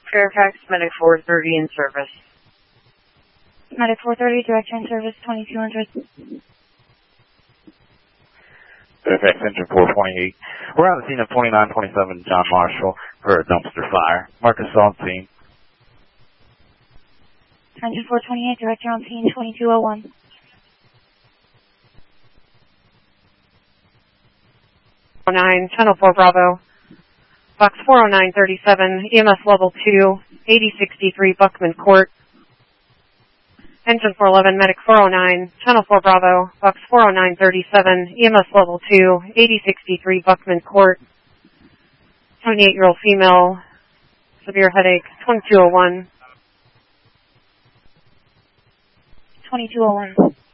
Fairfax, Medic 430 in service. Medic 430, direct train service 2200. Fairfax, engine 428. We're on the scene of 2927 John Marshall for a dumpster fire. Marcus on scene. Engine 428, director on scene 2201. Channel 4 Bravo. Box 40937, EMS level 2, 8063 Buckman Court. Engine 411, Medic 409, Channel 4 Bravo, Box 40937, EMS level 2, 8063 Buckman Court. 28-year-old female, severe headache, 2201. 2201.